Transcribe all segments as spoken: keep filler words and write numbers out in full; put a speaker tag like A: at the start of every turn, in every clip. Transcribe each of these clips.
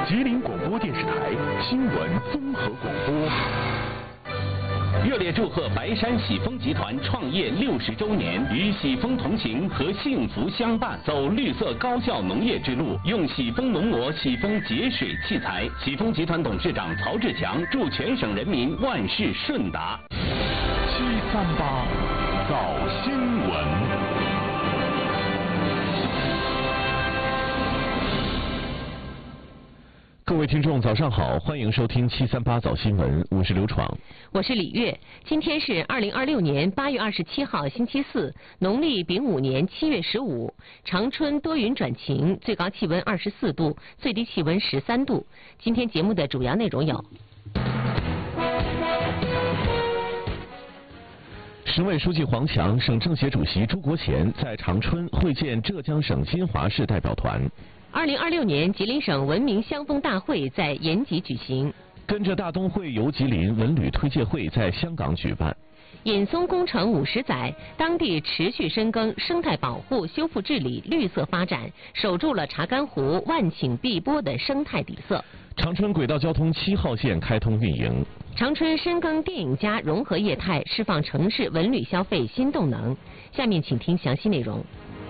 A: 吉林广播电视台新闻综合广播。
B: 热烈祝贺白山喜丰集团创业六十周年，与喜丰同行和幸福相伴，走绿色高效农业之路，用喜丰农膜、喜丰节水器材。喜丰集团董事长曹志强祝全省人民万事顺达。
A: 七三八早新闻。各位听众，早上好，欢迎收听七三八早新闻，我是刘闯，
C: 我是李月。今天是二零二六年八月二十七号，星期四，农历丙午年七月十五。长春多云转晴，最高气温二十四度，最低气温十三度。今天节目的主要内容有：
A: 省委书记黄强、省政协主席朱国贤在长春会见浙江省金华市代表团。
C: 二零二六年吉林省文明相风大会在延吉举行。
A: 跟着大东会游吉林文旅推介会在香港举办。
C: 尹松工程五十载，当地持续深耕生态保护、修复治理、绿色发展，守住了查干湖万顷碧波的生态底色。
A: 长春轨道交通七号线开通运营。
C: 长春深耕电影家融合业态，释放城市文旅消费新动能。下面请听详细内容。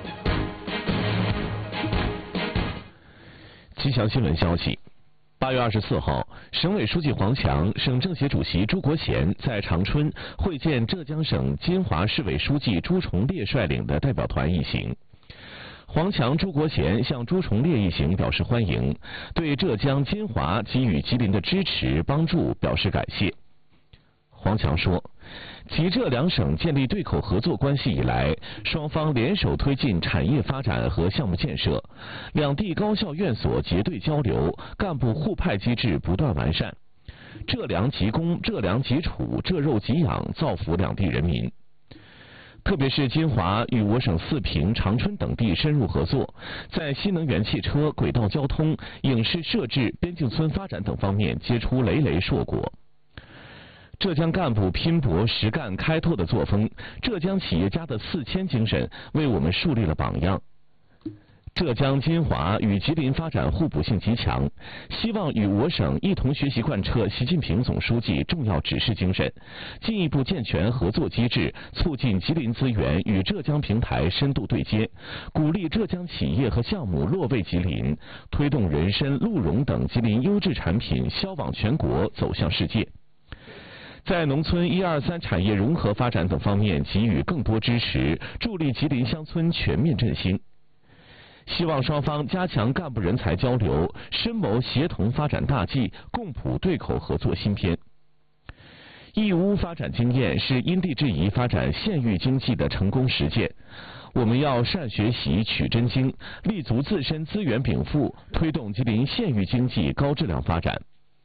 A: 吉祥新闻消息，八月二十四号，省委书记黄强、省政协主席朱国贤在长春会见浙江省金华市委书记朱重烈率领的代表团一行。黄强、朱国贤向朱重烈一行表示欢迎，对浙江金华给予吉林的支持帮助表示感谢。黄强说，吉浙两省建立对口合作关系以来，双方联手推进产业发展和项目建设，两地高校院所结对交流，干部互派机制不断完善，浙粮吉供、浙粮吉储、浙肉吉养，造福两地人民。特别是金华与我省四平、长春等地深入合作，在新能源汽车、轨道交通、影视设置、边境村发展等方面结出累累硕果。浙江干部拼搏实干开拓的作风，浙江企业家的四千精神为我们树立了榜样。浙江金华与吉林发展互补性极强，希望与我省一同学习贯彻习近平总书记重要指示精神，进一步健全合作机制，促进吉林资源与浙江平台深度对接，鼓励浙江企业和项目落位吉林，推动人参、鹿茸等吉林优质产品销往全国，走向世界。在农村一二三产业融合发展等方面给予更多支持，助力吉林乡村全面振兴。希望双方加强干部人才交流，深谋协同发展大计，共谱对口合作新篇。义乌发展经验是因地制宜发展县域经济的成功实践。我们要善学习、取真经，立足自身资源禀赋，推动吉林县域经济高质量发展。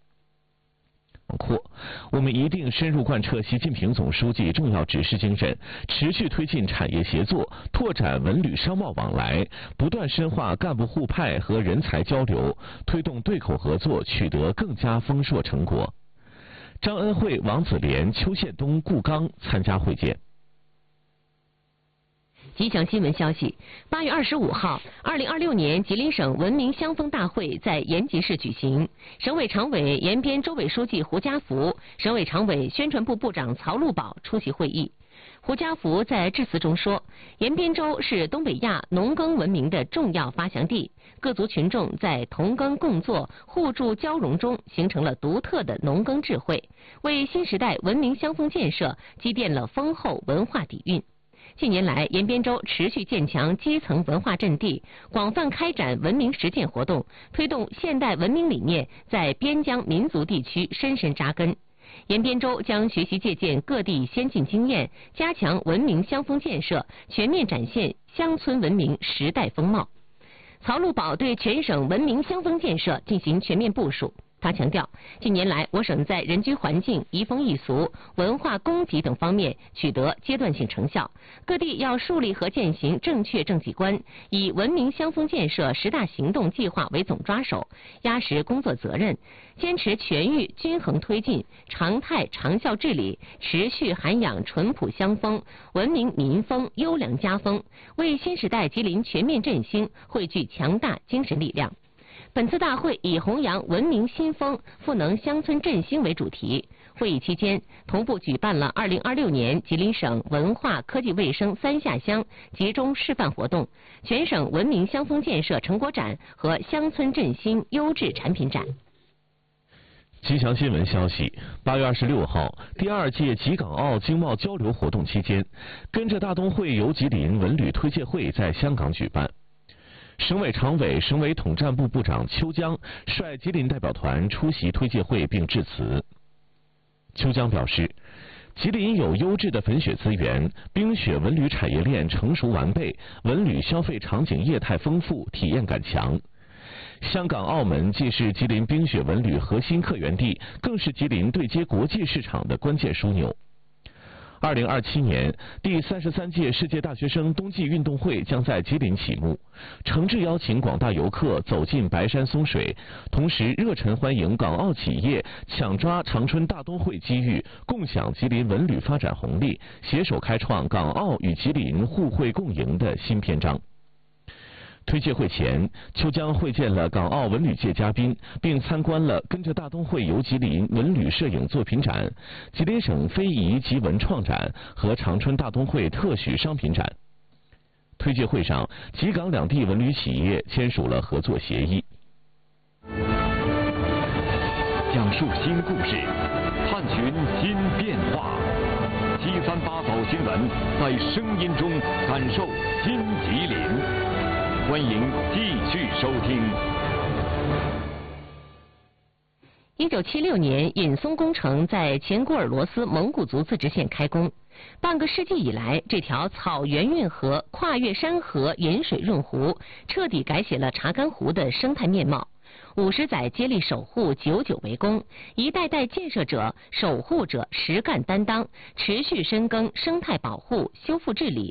A: 扩，我们一定深入贯彻习近平总书记重要指示精神，持续推进产业协作，拓展文旅商贸往来，不断深化干部互派和人才交流，推动对口合作取得更加丰硕成果。张恩惠、王子莲、邱宪东、顾刚参加会见。
C: 吉祥新闻消息，八月二十五号，二零二六年吉林省文明相风大会在延吉市举行。省委常委、延边州委书记胡家福、省委常委、宣传部部长曹路宝出席会议。胡家福在致辞中说，延边州是东北亚农耕文明的重要发祥地，各族群众在同耕共作、互助交融中形成了独特的农耕智慧，为新时代文明相风建设积淀了丰厚文化底蕴。近年来，延边州持续建强基层文化阵地，广泛开展文明实践活动，推动现代文明理念在边疆民族地区深深扎根。延边州将学习借鉴各地先进经验，加强文明相风建设，全面展现乡村文明时代风貌。曹路宝对全省文明相风建设进行全面部署。他强调，近年来我省在人居环境、移风易俗、文化供给等方面取得阶段性成效，各地要树立和践行正确政绩观，以文明相风建设十大行动计划为总抓手，压实工作责任，坚持全域均衡推进，常态长效治理，持续涵养淳朴乡风、文明民风、优良家风，为新时代吉林全面振兴汇聚强大精神力量。 本次大会以弘扬文明新风、赋能乡村振兴为主题。会议期间，同步举办了二零二六年吉林省文化科技卫生三下乡集中示范活动、全省文明乡风建设成果展和乡村振兴优质产品展。
A: 吉祥新闻消息，八月二十六号，第二届吉港澳经贸交流活动期间，跟着大东会游吉林文旅推介会在香港举办。省委常委、省委统战部部长邱江率吉林代表团出席推介会并致辞。邱江表示，吉林有优质的粉雪资源，冰雪文旅产业链成熟完备，文旅消费场景业态丰富，体验感强。香港、澳门既是吉林冰雪文旅核心客源地，更是吉林对接国际市场的关键枢纽。二零二七年第三十三届世界大学生冬季运动会将在吉林启幕，诚挚邀请广大游客走进白山松水，同时热忱欢迎港澳企业抢抓长春大冬会机遇，共享吉林文旅发展红利，携手开创港澳与吉林互惠共赢的新篇章。推介会前，邱江会见了港澳文旅界嘉宾，并参观了跟着大冬会游吉林文旅摄影作品展、吉林省非遗及文创展和长春大冬会特许商品展。推介会上，吉港两地文旅企业签署了合作协议。
D: 讲述新故事，探寻新变化。七三八早新闻，在声音中感受新吉林。欢迎继续收听。
C: 一九七六年，引松工程在前古尔罗斯蒙古族自治县开工。半个世纪以来，这条草原运河跨越山河，引水润湖，彻底改写了查干湖的生态面貌。五十载接力守护，久久为功，一代代建设者、守护者实干担当，持续深耕生态保护、修复治理、